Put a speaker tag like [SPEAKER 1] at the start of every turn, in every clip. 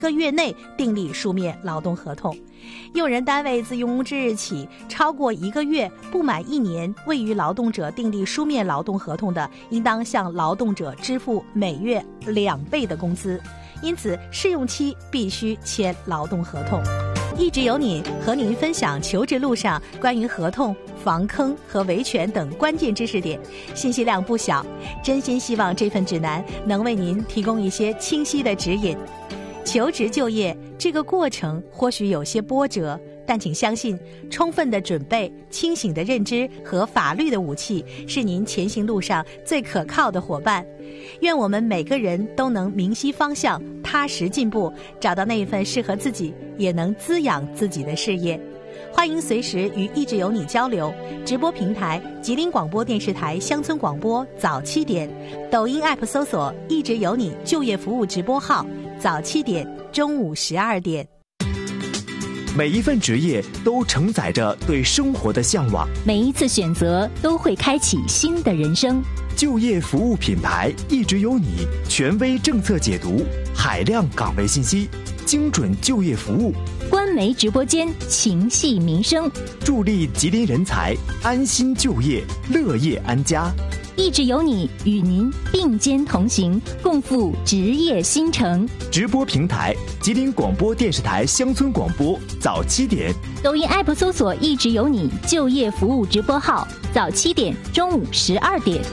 [SPEAKER 1] 个月内订立书面劳动合同。用人单位自用工之日起超过1个月不满1年未与劳动者订立书面劳动合同的，应当向劳动者支付每月2倍的工资。因此试用期必须签劳动合同。一直有你和您分享求职路上关于合同、防坑和维权等关键知识点，信息量不小，真心希望这份指南能为您提供一些清晰的指引。求职就业这个过程或许有些波折，但请相信，充分的准备、清醒的认知和法律的武器是您前行路上最可靠的伙伴。愿我们每个人都能明晰方向，踏实进步，找到那一份适合自己也能滋养自己的事业。欢迎随时与一直有你交流，直播平台吉林广播电视台乡村广播早7点，抖音 app 搜索一直有你就业服务直播号，早7点，中午12点。
[SPEAKER 2] 每一份职业都承载着对生活的向往，
[SPEAKER 3] 每一次选择都会开启新的人生。
[SPEAKER 2] 就业服务品牌一直有你，权威政策解读，海量岗位信息，精准就业服务，
[SPEAKER 3] 官媒直播间情系民生，
[SPEAKER 2] 助力吉林人才安心就业，乐业安家。
[SPEAKER 3] 一直有你，与您并肩同行，共赴职业新城。
[SPEAKER 2] 直播平台吉林广播电视台乡村广播，早7点。
[SPEAKER 3] 抖音 app 搜索一直有你就业服务直播号，早7点，中午12点。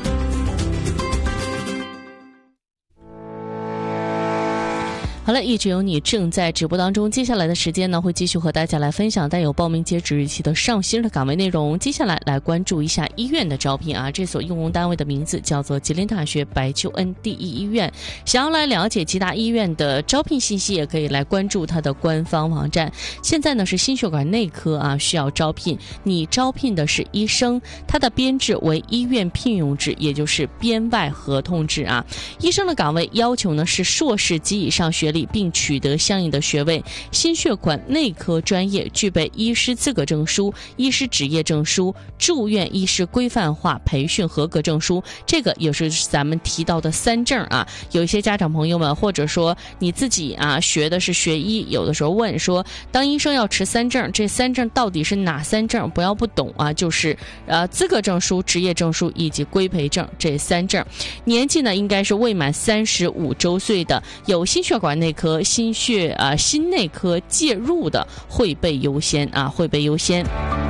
[SPEAKER 4] 好了，一直有你正在直播当中。接下来的时间呢，会继续和大家来分享带有报名截止日期的上新的岗位内容。接下来来关注一下医院的招聘啊，这所用工单位的名字叫做吉林大学白求恩第一医院。想要来了解吉大医院的招聘信息，也可以来关注它的官方网站。现在呢是心血管内科啊，需要招聘，你招聘的是医生，它的编制为医院聘用制，也就是编外合同制啊。医生的岗位要求呢是硕士及以上学历，并取得相应的学位，心血管内科专业具备医师资格证书、医师执业证书、住院医师规范化培训合格证书，这个也是咱们提到的3证啊。有一些家长朋友们，或者说你自己啊学的是学医，有的时候问说，当医生要持3证，这3证到底是哪3证？不要不懂啊，就是资格证书、执业证书以及规培证这3证。年纪呢应该是未满35周岁的，有心血管内科、心内科介入的会被优先啊，会被优先。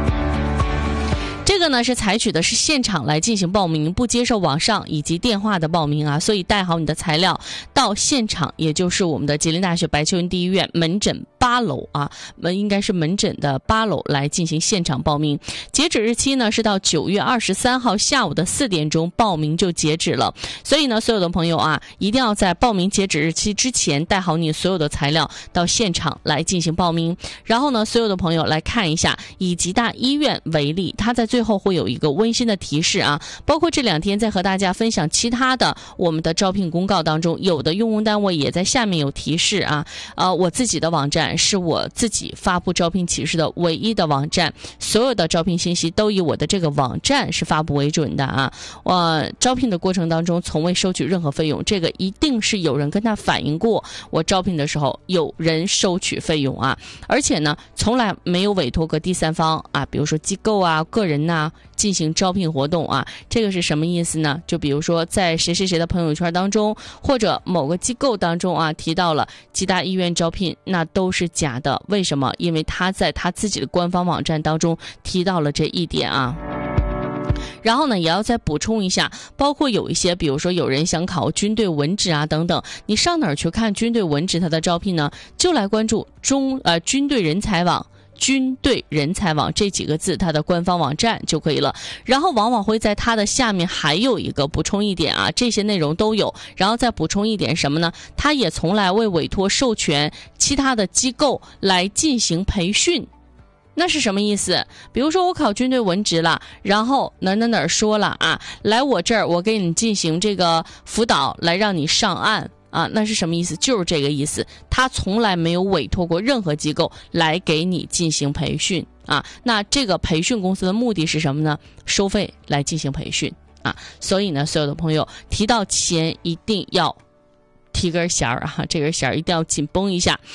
[SPEAKER 4] 这个呢是采取的是现场来进行报名，不接受网上以及电话的报名啊，所以带好你的材料到现场，也就是我们的吉林大学白求恩第一医院门诊8楼啊，应该是门诊的8楼来进行现场报名。截止日期呢是到9月23号下午的4点钟，报名就截止了。所以呢，所有的朋友啊，一定要在报名截止日期之前带好你所有的材料到现场来进行报名。然后呢，所有的朋友来看一下，以吉大医院为例，它在最后会有一个温馨的提示啊，包括这2天在和大家分享其他的我们的招聘公告当中，有的用工单位也在下面有提示啊。我自己的网站是我自己发布招聘启事的唯一的网站，所有的招聘信息都以我的这个网站是发布为准的啊。招聘的过程当中从未收取任何费用，这个一定是有人跟他反映过，我招聘的时候有人收取费用啊，而且呢从来没有委托过第三方啊，比如说机构啊、个人呐进行招聘活动啊。这个是什么意思呢？就比如说在谁谁谁的朋友圈当中，或者某个机构当中啊提到了吉大医院招聘，那都是假的。为什么？因为他在他自己的官方网站当中提到了这一点啊。然后呢也要再补充一下，包括有一些比如说有人想考军队文职啊等等，你上哪儿去看军队文职它的招聘呢？就来关注军队人才网，军队人才网这几个字，它的官方网站就可以了。然后往往会在它的下面还有一个补充一点啊，这些内容都有，然后再补充一点什么呢？它也从来未委托授权其他的机构来进行培训。那是什么意思？比如说我考军队文职了，然后哪儿说了啊，来我这儿我给你进行这个辅导，来让你上岸啊，那是什么意思？就是这个意思，他从来没有委托过任何机构来给你进行培训啊。那这个培训公司的目的是什么呢？收费来进行培训啊。所以呢，所有的朋友提到钱一定要提根弦儿啊，这根弦儿一定要紧绷一下。